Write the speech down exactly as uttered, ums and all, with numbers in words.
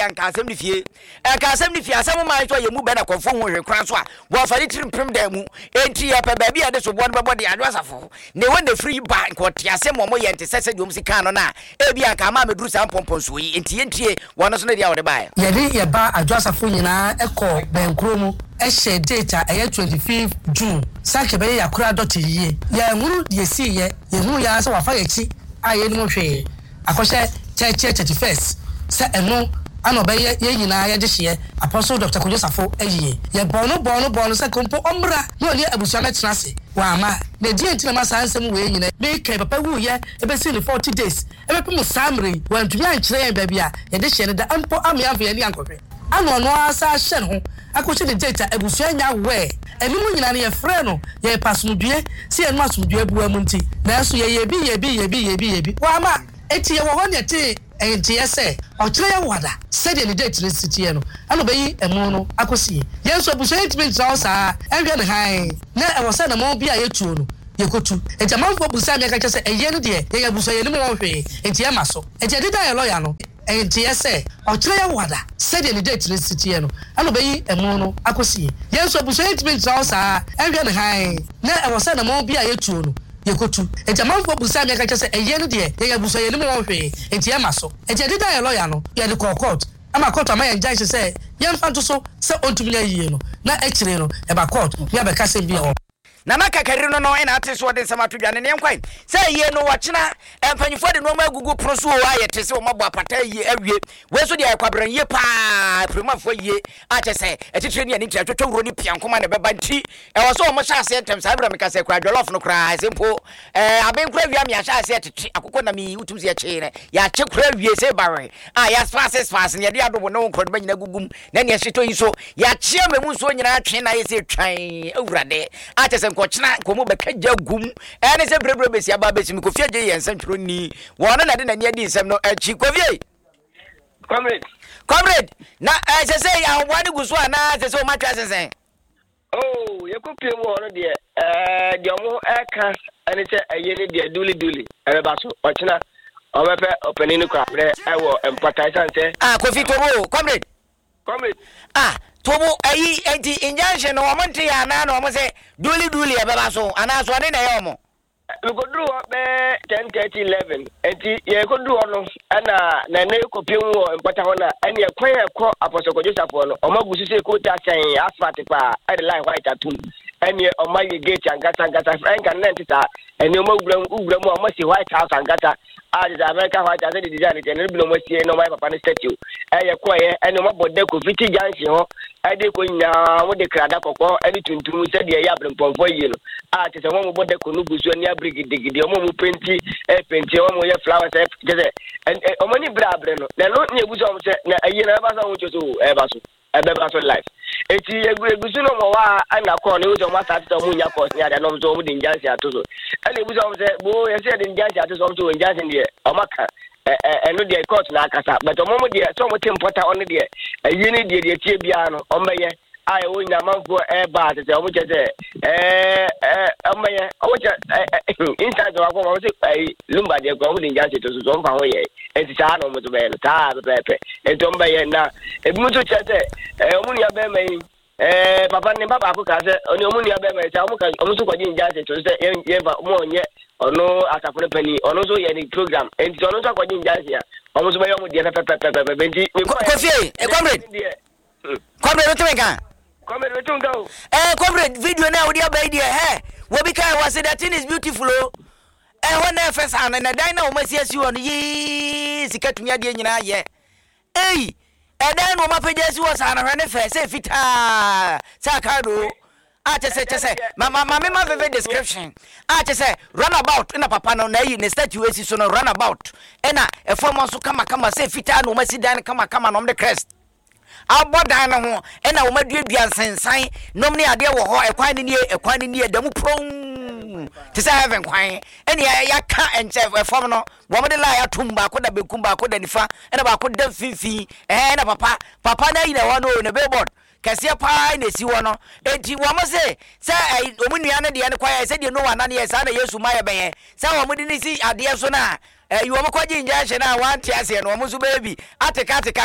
anka asɛm ne fie anka asɛm ne fie asɛm ma nso yɛ mu bɛ na kɔfo ho hwe kran so a bo afari trimpem da mu enti ya pɛ baabi a de so bo no bɛbɔ de adwasafo ne won the free ba nko te asɛm mo yɛ nte sɛsɛ de om sika no na e bia anka ma meduru sa pompon so yi enti entie wɔno so ne dia wɔde bae yɛ de yɛ ba adwasafo nyinaa ɛkɔ bɛnkro mu ɛhyɛ data ɛyɛ twenty-fifth June sake bɛyɛ yakura dot yie yɛ hunu yɛ si yɛ yɛ hu ya sɛ wafa yɛ chi a yɛ no hwɛ akɔhyɛ church thirty-first sɛ ɛno ano bɛyɛ yɛ nyinaa yɛ de hye Apostle Doctor Kojosafo ayiye yɛ bɔno bɔno bɔno sɛ kompo ɔmra na ɔne abusua na tena se wa ama na die ntina ma saa nsɛm wɔ nyina me kai papa wu yɛ ebesi ne forty days ebepem samre wantumi ankyerɛ yɛn baabi a yɛ de hye ne da ampo ame amfa yɛ ne ankɔhwɛ ano no asa hye ne ho akɔhyɛ ne data abusua nya wɛ ɛnum nyina ne yɛ frɛ no yɛ pasomdue si ɛnum asomdue buwa mu nti na so yɛ yɛ bi yɛ bi yɛ bi yɛ bi yɛ bi wa ama eti yɛ wɔ hɔ ne te enti yɛsɛ ɔkyerɛ yɛ wada sɛdeɛ ne date ne sitie no ano bɛyi ɛmo no akɔsie yɛn so abusua yɛntumi nkyerɛ wo saa ɛnhwɛ ne han na ɛwɔ sɛ na mo bi a yɛtuo no yɛkɔtu enti amanfoɔ busa me ka kyerɛ sɛ ɛyɛ no deɛ yɛyɛ abusua yɛnim wɔ hwee enti yɛma so enti yɛdeda yɛ lɔya no enti yɛsɛ ɔkyerɛ yɛ wada sɛdeɛ ne date ne sitie no ano bɛyi ɛmo no akɔsie yɛn so abusua yɛntumi nkyerɛ wo saa ɛnhwɛ ne han na ɛwɔ sɛ na mo bi a yɛtuo no yɛkɔtu enti amanfoɔ busa me ka kyerɛ sɛ ɛyɛ no deɛ yɛyɛ abusua yɛnim wɔ hwee enti yɛma so enti yɛdeda yɛ lɔya no yɛde kɔɔ court ama court ama yɛn gyan sɛ yɛmfa nto so sɛ ɔntumi yɛ yie no na akyire no ɛba court ne abɛka sɛm bi a Nana kakari no no ina ate so de nsama todwane ne nkwan sɛ ye no wɔkyena empanyifo de no ma gugu proso wo ayete sɛ wo mabɔ apata yi awie we so de akwabran ye pa primafo ye akyɛ sɛ etitire ne ani tia twetwo wuro ni piankoma ne bɛba nti ɛwɔ so wo mo hyase ntem saa bra me ka sɛ kwa dwolof no kra sempo eh abenkura wia me ahyase etete akokɔ na me utum sɛ kye ne ya kye kura wie sɛ bare ah ya fast fast ne de adobo no nkɔ de banyina gugum na ne hyetɔ yi so ya kye memu so nyina twe na ye sɛ twan awurade akyɛ sɛ nkochina komo beka jagum ene se brebre besi aba besi mi kofie je yensan twro ni wono na de na ne di nsem no achi kofie comrade comrade na eh se se ya wani guso ana se se o matwa se se oh ye kopie mu ono de eh de omo eka ene se eye ne de duli duli ebe ba so ochina obepe openi ni kwa bre ewo empathize say ah kofi tobo comrade comrade ah tobo ayi enti injunction no omonte ya na no mo se duli duli e baba so ana so ne na ye omo we go do be ten thirty eleven enti ye go do no ana na na kopie mu empata ho na ene kwan e ko Apostle Kojosafo no omagusu se ko ta chan asphalt pa e de line white atum ene omaye gate angata angata frank and nentita ene omagura ugura mu omasi white house angata a the American white house the design the no bi no mosie no my papa ne statue eye ko ye ene omabode ko fiti jansi ho ade ko nya wo de krada kokko ene tuntum se de ya brempomfo yi no a te se wo mo bode ko no gusu ani abrigidegide omo mo penti e penti omo ye flowers e je se omo ni brabre no na no ni egusu omo se na ayi na ba sa wo choso e ba so e be ba so life eti egusu no mo wa ana ko no wo ma sa te omo nya ko ni ada no mo mo de jansi atoso ene egusu omo se bo ye se de jansi atoso omo to jansi ni omaka eno de court na akasa but omo de so mo tempota on de ayi ni de de tie bia no omeye ai wo nya manfo e ba te omo che se eh eh omeye omo che inside wa ko mo se ai lumba de ko omo de nja se to so mfa ho ye enti cha no mo to be no ta be pe enti omeye na e bi mo to che se eh omo nya be mai eh papa ni baba ko ka se oni omo nya be mai cha omo ka omo so ko de nja se to se ye ba mo onye ono asafo pani ono so ye ni program enti ono so akwaji njansia omo so be yo mo de pepe pepe pepe enti Kofi e comrade comrade o tumenga comrade o tunga o eh comrade video na wo dia ba dia he wo bi kai was that thing is beautiful o eh ho na first and na dan na wo masiasi wo no yi sikatumi ade nyina ye eh eh dan no mapagya si wo sa na hwe ne fe se fita sa ka do ah chese chese mama mama ma veve description ah chese run about na papa no na yi ne statue esi so no run about ena e form so kama kama se fita no masidan kama kama no de crest abodan no ho ena wo madua dua sensan nom ne ade wo ho ekwan ne e ekwan ne damu prom ti sa heaven kwan ene ya ka enche e form no wo de la ya tumba ko da bekum ba ko da nifa ena ba ko da finfi eh na papa papa na yi na wo no ne billboard kase pa na si wo no enti wo mo se se omunua ne de ne kwaya se de no wana ne sa na Yesu ma ye beye se wo mo de ni si ade so na eh wo mo kwaji nja hye na wan ti ase no wo mo so baby ateka ateka